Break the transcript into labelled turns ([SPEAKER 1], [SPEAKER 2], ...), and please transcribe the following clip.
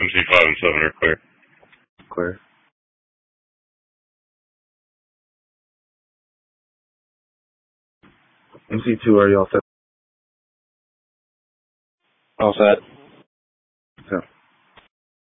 [SPEAKER 1] MC5 and 7 are clear.
[SPEAKER 2] Clear. MC2, are you all set?
[SPEAKER 3] All set.